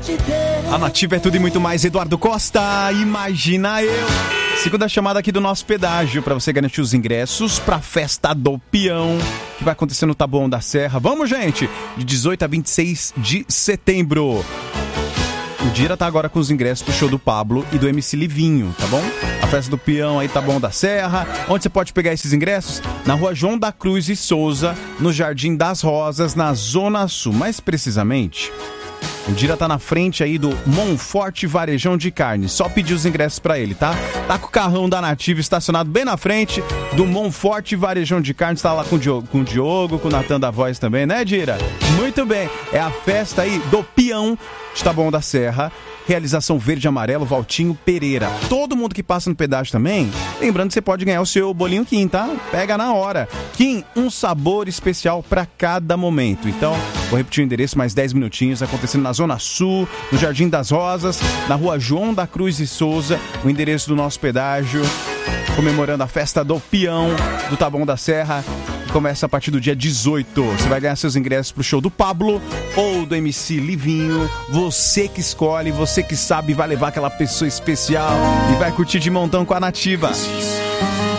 A Nativa é tudo e muito mais. Eduardo Costa, imagina eu. Segunda chamada aqui do nosso pedágio para você garantir os ingressos para a festa do peão que vai acontecer no Taboão da Serra. Vamos, gente! De 18 a 26 de setembro. O Dira tá agora com os ingressos pro show do Pablo e do MC Livinho, tá bom? A festa do peão aí, Taboão da Serra. Onde você pode pegar esses ingressos? Na rua João da Cruz e Souza, no Jardim das Rosas, na Zona Sul. Mais precisamente, o Dira tá na frente aí do Monforte Varejão de Carne. Só pedir os ingressos pra ele, tá? Tá com o carrão da Nativa estacionado bem na frente do Monforte Varejão de Carne. Está lá com o Diogo, com o Natan da Voz também, né, Dira? Muito bem. É a festa aí do peão de Taboão da Serra. Realização verde e amarelo, Valtinho Pereira. Todo mundo que passa no pedágio também, lembrando que você pode ganhar o seu bolinho Kim, tá? Pega na hora. Kim, um sabor especial para cada momento. Então, vou repetir o endereço mais 10 minutinhos, acontecendo na Zona Sul, no Jardim das Rosas, na rua João da Cruz e Souza, o endereço do nosso pedágio, comemorando a festa do peão do Taboão da Serra. Começa a partir do dia 18. Você vai ganhar seus ingressos pro show do Pablo ou do MC Livinho. Você que escolhe, você que sabe, vai levar aquela pessoa especial e vai curtir de montão com a Nativa.